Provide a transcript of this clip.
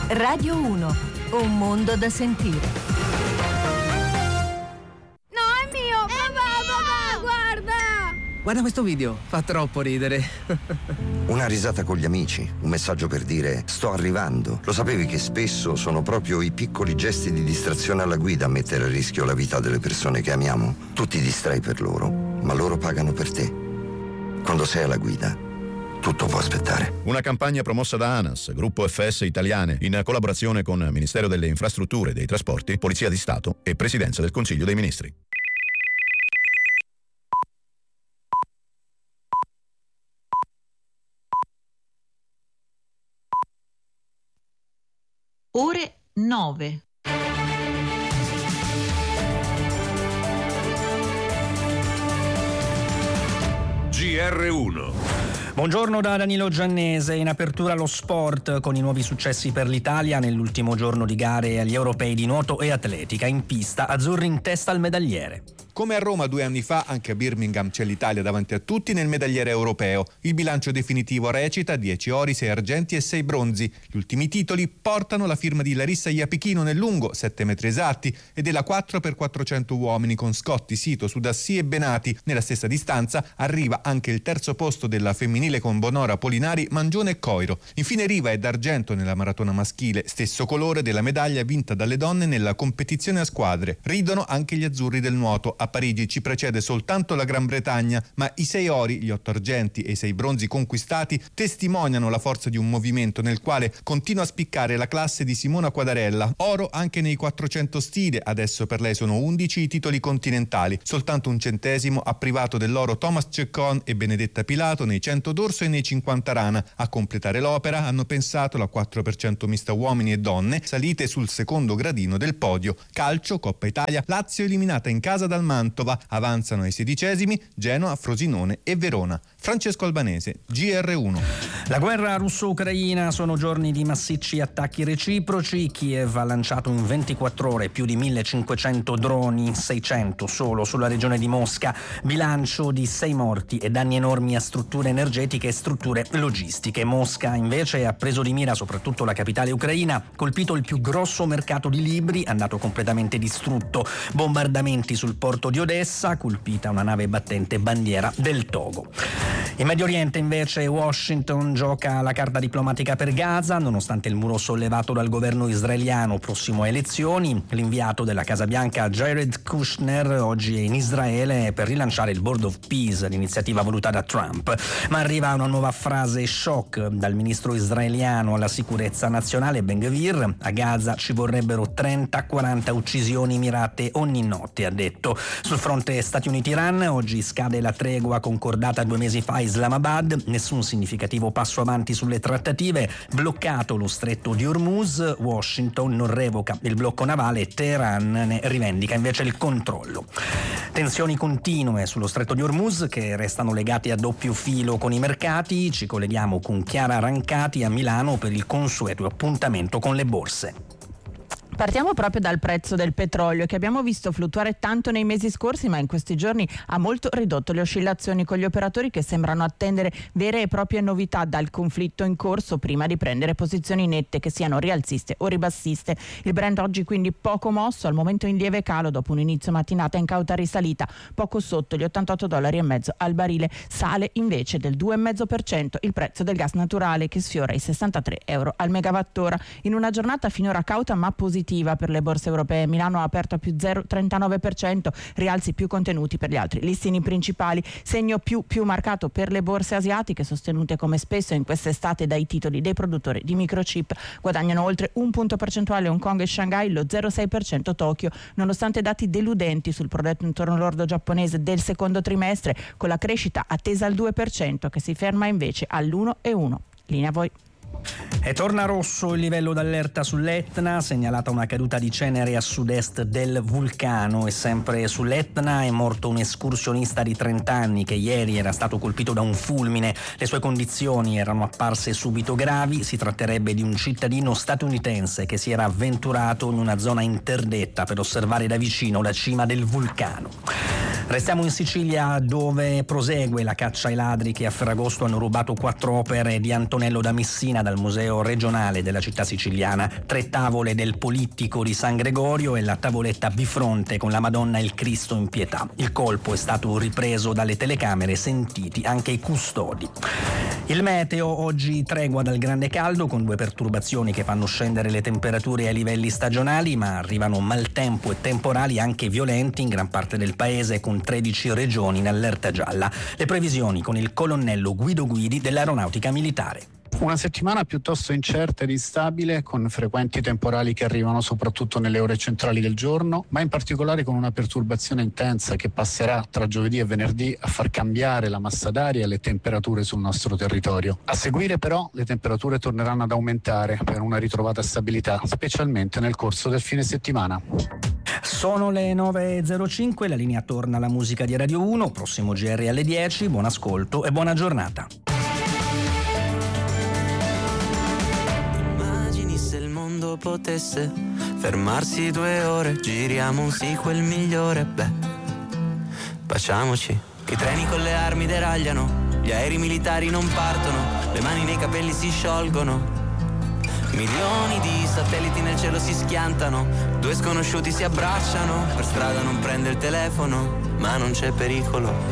Radio 1, un mondo da sentire. No, è mio! Papà, guarda! Guarda questo video, fa troppo ridere. Una risata con gli amici, un messaggio per dire sto arrivando. Lo sapevi che spesso sono proprio i piccoli gesti di distrazione alla guida a mettere a rischio la vita delle persone che amiamo? Tu ti distrai per loro, ma loro pagano per te. Quando sei alla guida, tutto può aspettare. Una campagna promossa da ANAS, Gruppo FS Italiane, in collaborazione con Ministero delle Infrastrutture e dei Trasporti, Polizia di Stato e Presidenza del Consiglio dei Ministri. Ore 9. GR1. Buongiorno da Danilo Giannese. In apertura lo sport con i nuovi successi per l'Italia nell'ultimo giorno di gare agli europei di nuoto e atletica. In pista, azzurri in testa al medagliere. Come a Roma 2 anni fa, anche a Birmingham c'è l'Italia davanti a tutti nel medagliere europeo. Il bilancio definitivo recita 10 ori, 6 argenti e 6 bronzi. Gli ultimi titoli portano la firma di Larissa Iapichino nel lungo, 7 metri esatti, e della 4x400 uomini con Scotti, Sito, Sudassi e Benati. Nella stessa distanza arriva anche il terzo posto della femminile con Bonora, Polinari, Mangione e Coiro. Infine Riva è d'argento nella maratona maschile, stesso colore della medaglia vinta dalle donne nella competizione a squadre. Ridono anche gli azzurri del nuoto. A Parigi ci precede soltanto la Gran Bretagna, ma i 6 ori, gli 8 argenti e i 6 bronzi conquistati testimoniano la forza di un movimento nel quale continua a spiccare la classe di Simona Quadarella. Oro anche nei 400 stile, adesso per lei sono 11 i titoli continentali. Soltanto un centesimo ha privato dell'oro Thomas Ceccon e Benedetta Pilato nei 100 dorso e nei 50 rana. A completare l'opera hanno pensato la 4% mista uomini e donne, salite sul secondo gradino del podio. Calcio, Coppa Italia, Lazio eliminata in casa dal Mantova, avanzano ai 16esimi Genoa, Frosinone e Verona. Francesco Albanese, GR1. La guerra russo-ucraina sono giorni di massicci attacchi reciproci. Kiev ha lanciato in 24 ore più di 1500 droni, 600 solo sulla regione di Mosca. Bilancio di 6 morti e danni enormi a strutture energetiche e strutture logistiche. Mosca invece ha preso di mira soprattutto la capitale ucraina, colpito il più grosso mercato di libri, andato completamente distrutto. Bombardamenti sul porto di Odessa, colpita una nave battente bandiera del Togo. In Medio Oriente invece Washington gioca la carta diplomatica per Gaza, nonostante il muro sollevato dal governo israeliano prossimo a elezioni. L'inviato della Casa Bianca Jared Kushner oggi è in Israele per rilanciare il Board of Peace, l'iniziativa voluta da Trump. Ma arriva una nuova frase shock dal ministro israeliano alla sicurezza nazionale Ben-Gvir: a Gaza ci vorrebbero 30-40 uccisioni mirate ogni notte, ha detto. Sul fronte Stati Uniti-Iran oggi scade la tregua concordata 2 mesi fa a Islamabad, nessun significativo passo avanti sulle trattative, bloccato lo stretto di Hormuz, Washington non revoca il blocco navale e Teheran ne rivendica invece il controllo. Tensioni continue sullo stretto di Hormuz che restano legate a doppio filo con i mercati. Ci colleghiamo con Chiara Rancati a Milano per il consueto appuntamento con le borse. Partiamo proprio dal prezzo del petrolio, che abbiamo visto fluttuare tanto nei mesi scorsi, ma in questi giorni ha molto ridotto le oscillazioni, con gli operatori che sembrano attendere vere e proprie novità dal conflitto in corso prima di prendere posizioni nette, che siano rialziste o ribassiste. Il Brent oggi quindi poco mosso, al momento in lieve calo dopo un inizio mattinata in cauta risalita, poco sotto gli $88,5 al barile. Sale invece del 2,5% il prezzo del gas naturale, che sfiora i €63 al megawattora. In una giornata finora cauta ma positiva per le borse europee. Milano ha aperto a più 0,39%, rialzi più contenuti per gli altri listini principali. Segno più marcato per le borse asiatiche, sostenute come spesso in quest'estate dai titoli dei produttori di microchip. Guadagnano oltre un punto percentuale Hong Kong e Shanghai, lo 0,6% Tokyo, nonostante dati deludenti sul prodotto interno lordo giapponese del secondo trimestre, con la crescita attesa al 2%, che si ferma invece all'1,1%. Linea a voi. E torna rosso il livello d'allerta sull'Etna, segnalata una caduta di cenere a sud-est del vulcano. E sempre sull'Etna è morto un escursionista di 30 anni che ieri era stato colpito da un fulmine. Le sue condizioni erano apparse subito gravi. Si tratterebbe di un cittadino statunitense che si era avventurato in una zona interdetta per osservare da vicino la cima del vulcano. Restiamo in Sicilia, dove prosegue la caccia ai ladri che a Ferragosto hanno rubato 4 opere di Antonello da Messina dal Museo regionale della città siciliana. 3 tavole del Polittico di San Gregorio e la tavoletta bifronte con la Madonna e il Cristo in pietà. Il colpo è stato ripreso dalle telecamere, sentiti anche i custodi. Il meteo: oggi tregua dal grande caldo con 2 perturbazioni che fanno scendere le temperature ai livelli stagionali, ma arrivano maltempo e temporali anche violenti in gran parte del paese, con 13 regioni in allerta gialla. Le previsioni con il colonnello Guido Guidi dell'Aeronautica Militare. Una settimana piuttosto incerta ed instabile, con frequenti temporali che arrivano soprattutto nelle ore centrali del giorno, ma in particolare con una perturbazione intensa che passerà tra giovedì e venerdì a far cambiare la massa d'aria e le temperature sul nostro territorio. A seguire però le temperature torneranno ad aumentare per una ritrovata stabilità, specialmente nel corso del fine settimana. Sono le 9.05, la linea torna alla musica di Radio 1, prossimo GR alle 10, buon ascolto e buona giornata. Immagini se il mondo potesse fermarsi 2 ore, giriamo un sequel migliore, baciamoci. I treni con le armi deragliano, gli aerei militari non partono, le mani nei capelli si sciolgono. Milioni di satelliti nel cielo si schiantano, 2 sconosciuti si abbracciano, per strada non prende il telefono, ma non c'è pericolo.